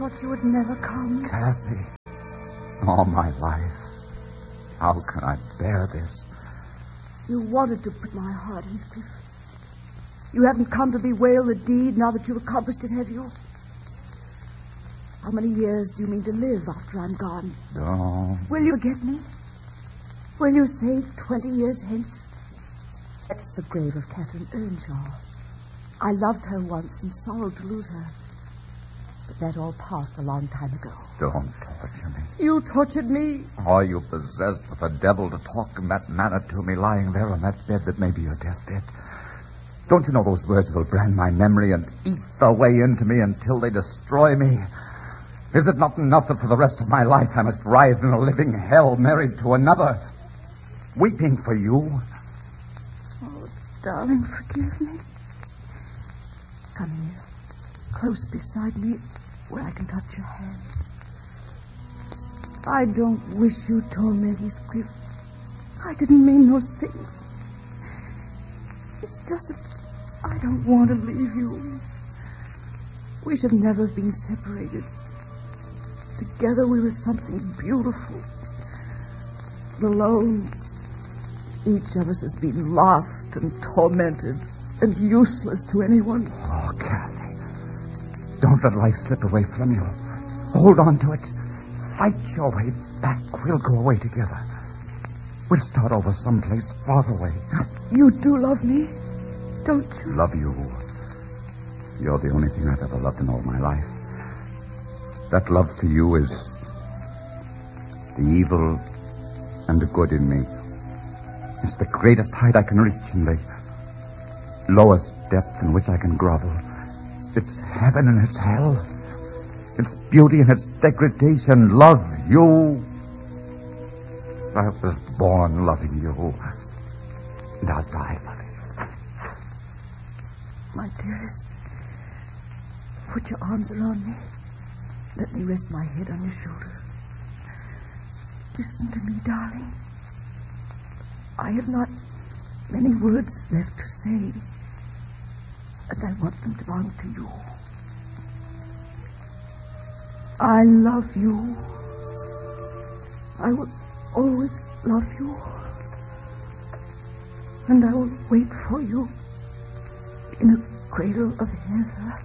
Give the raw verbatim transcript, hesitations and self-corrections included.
thought you would never come. Kathy, all my life, how can I bear this? You wanted to put my heart, Heathcliff. You haven't come to bewail the deed now that you've accomplished it, have you? How many years do you mean to live after I'm gone? No. Will you forget me? Will you say twenty years hence? That's the grave of Catherine Earnshaw. I loved her once and sorrowed to lose her. But that all passed a long time ago. Don't torture me. You tortured me. Are you possessed with a devil to talk in that manner to me, lying there on that bed that may be your deathbed? Don't you know those words will brand my memory and eat their way into me until they destroy me? Is it not enough that for the rest of my life I must writhe in a living hell, married to another, weeping for you? Oh, darling, forgive me. Come here, close beside me, where I can touch your hand. I don't wish you torment, Heathcliff. I didn't mean those things. It's just that I don't want to leave you. We should never have been separated. Together we were something beautiful. But alone, each of us has been lost and tormented and useless to anyone. Oh, Kathy, don't let life slip away from you. Hold on to it. Fight your way back. We'll go away together. We'll start over someplace far away. You do love me, don't you? Love you. You're the only thing I've ever loved in all my life. That love for you is the evil and the good in me. It's the greatest height I can reach and the lowest depth in which I can grovel. It's heaven and it's hell. It's beauty and it's degradation. Love you. I was born loving you. And I'll die loving you. My dearest, put your arms around me. Let me rest my head on your shoulder. Listen to me, darling. I have not many words left to say, and I want them to belong to you. I love you. I will always love you. And I will wait for you in a cradle of heather.